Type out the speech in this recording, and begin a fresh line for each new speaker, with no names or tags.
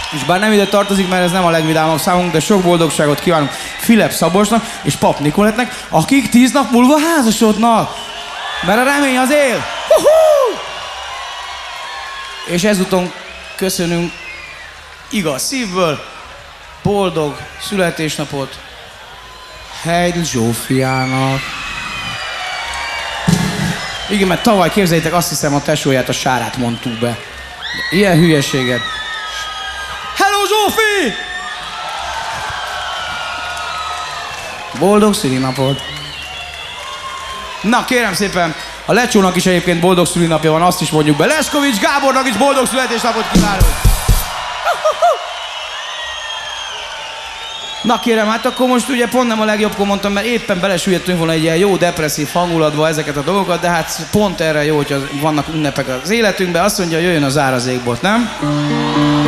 És bár nem ide tartozik, mert ez nem a legvidámabb számunk, de sok boldogságot kívánunk Filip Szabolcsnak és Pap Nikolettnek, akik 10 nap múlva házasodnak. Mert a remény az él. És ezúton köszönünk igaz szívből boldog születésnapot Heidl Zsófiának. Igen, mert tavaly, képzeljétek, azt hiszem a tesóját, a Sárát mondtuk be. Ilyen hülyeséget. Hello Zsófi! Boldog szülinapot! Na kérem szépen, a Lecsónak is egyébként boldog szülinapja van, azt is mondjuk be. Leskovics Gábornak is boldog születésnapot kívánunk! Na kérem, hát akkor most ugye pont nem a legjobbkor mondtam, mert éppen belesüllyedtünk volna egy ilyen jó depresszív hangulatba ezeket a dolgokat, de hát pont erre jó, hogyha vannak ünnepek az életünkben. Azt mondja, jöjjön a zárazékbot, nem?